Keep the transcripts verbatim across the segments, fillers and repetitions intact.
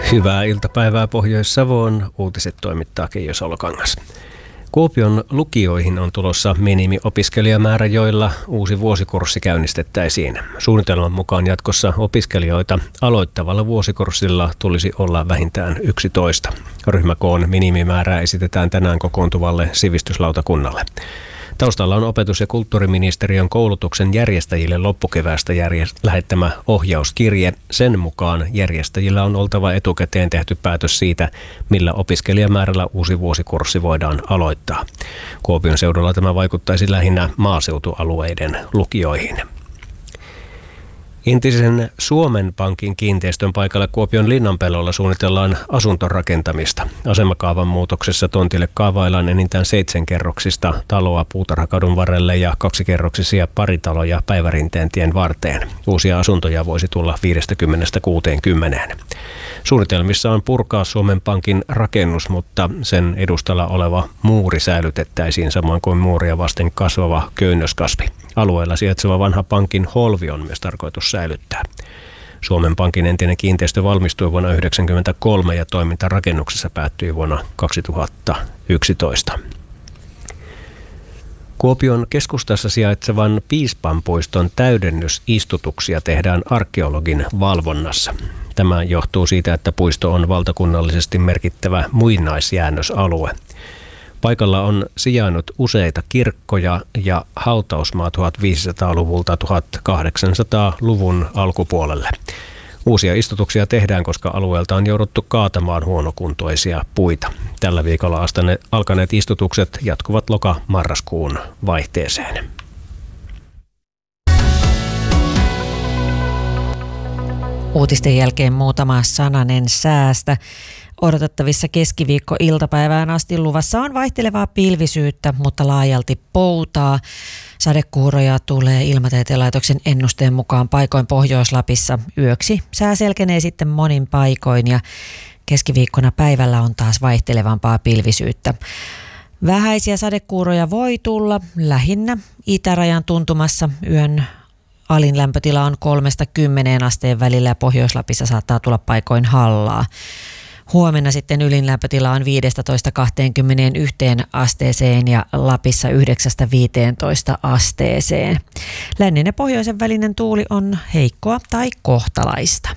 Hyvää iltapäivää Pohjois-Savoon. Uutiset toimittaa Keijo Salokangas. Kuopion lukioihin on tulossa minimiopiskelijamäärä, joilla uusi vuosikurssi käynnistettäisiin. Suunnitelman mukaan jatkossa opiskelijoita aloittavalla vuosikurssilla tulisi olla vähintään yksitoista. Ryhmäkoon minimimäärää esitetään tänään kokoontuvalle sivistyslautakunnalle. Taustalla on opetus- ja kulttuuriministeriön koulutuksen järjestäjille loppukeväästä järjest- lähettämä ohjauskirje. Sen mukaan järjestäjillä on oltava etukäteen tehty päätös siitä, millä opiskelijamäärällä uusi vuosikurssi voidaan aloittaa. Kuopion seudulla tämä vaikuttaisi lähinnä maaseutualueiden lukioihin. Entisen Suomen Pankin kiinteistön paikalla Kuopion Linnanpelolla suunnitellaan asuntorakentamista. Asemakaavan muutoksessa tontille kaavaillaan enintään seitsemänkerroksista taloa Puutarhakadun varrelle ja kaksikerroksisia paritaloja Päivärinteen tien varteen. Uusia asuntoja voisi tulla viidestäkymmenestä kuuteenkymmeneen. Suunnitelmissa on purkaa Suomen Pankin rakennus, mutta sen edustalla oleva muuri säilytettäisiin samoin kuin muuria vasten kasvava köynnöskasvi. Alueella sijaitseva vanha pankin holvi on myös tarkoitus säilyttää. Suomen Pankin entinen kiinteistö valmistui vuonna yhdeksänkymmentäkolme ja toiminta rakennuksessa päättyi vuonna kaksituhattayksitoista. Kuopion keskustassa sijaitsevan Piispanpuiston täydennysistutuksia tehdään arkeologin valvonnassa. Tämä johtuu siitä, että puisto on valtakunnallisesti merkittävä muinaisjäännösalue. Paikalla on sijainnut useita kirkkoja ja hautausmaa viisitoistasataluvulta tuhatkahdeksansataaluvun alkupuolelle. Uusia istutuksia tehdään, koska alueelta on jouduttu kaatamaan huonokuntoisia puita. Tällä viikolla alkaneet istutukset jatkuvat loka-marraskuun vaihteeseen. Uutisten jälkeen muutama sananen säästä. Odotettavissa keskiviikko-iltapäivään asti luvassa on vaihtelevaa pilvisyyttä, mutta laajalti poutaa. Sadekuuroja tulee Ilmatieteen laitoksen ennusteen mukaan paikoin Pohjois-Lapissa yöksi. Sää selkenee sitten monin paikoin ja keskiviikkona päivällä on taas vaihtelevampaa pilvisyyttä. Vähäisiä sadekuuroja voi tulla lähinnä itärajan tuntumassa. Yön alin lämpötila on kolmesta kymmeneen asteen välillä ja Pohjois-Lapissa saattaa tulla paikoin hallaa. Huomenna sitten ylin lämpötila on viidestätoista kahteenkymmeneenyhteen asteeseen ja Lapissa yhdeksästä viiteentoista asteeseen. Lännen ja pohjoisen välinen tuuli on heikkoa tai kohtalaista.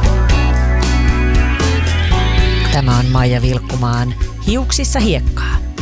Tämä on Maija Vilkkumaan Hiuksissa hiekkaa.